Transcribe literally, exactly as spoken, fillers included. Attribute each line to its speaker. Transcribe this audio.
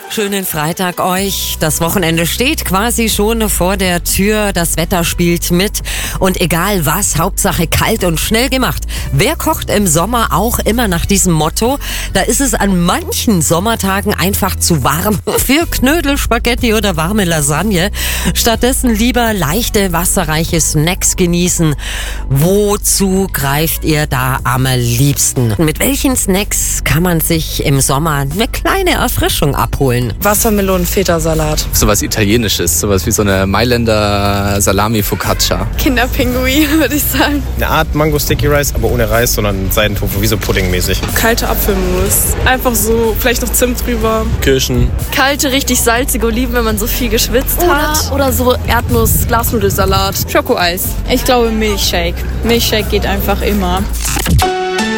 Speaker 1: Schönen Freitag euch. Das Wochenende steht quasi schon vor der Tür. Das Wetter spielt mit. Und egal was, Hauptsache kalt und schnell gemacht. Wer kocht im Sommer auch immer nach diesem Motto? Da ist es an manchen Sommertagen einfach zu warm für Knödel, Spaghetti oder warme Lasagne. Stattdessen lieber leichte, wasserreiche Snacks genießen. Wozu greift ihr da am liebsten? Mit welchen Snacks kann man sich im Sommer eine kleine Erfrischung abholen?
Speaker 2: Wassermelonen-Feta-Salat.
Speaker 3: Sowas Italienisches, sowas wie so eine Mailänder Salami-Focaccia.
Speaker 4: Kinderpinguin, würde ich sagen.
Speaker 5: Eine Art Mango-Sticky-Rice, aber ohne Reis, sondern Seidentofu, wie so Pudding-mäßig.
Speaker 2: Kalte Apfelmus. Einfach so, vielleicht noch Zimt drüber.
Speaker 5: Kirschen.
Speaker 4: Kalte, richtig salzige Oliven, wenn man so viel geschwitzt hat.
Speaker 2: Oder, oder so Erdnuss-Glasnudelsalat.
Speaker 6: Schokoeis. Ich glaube Milchshake. Milchshake geht einfach immer.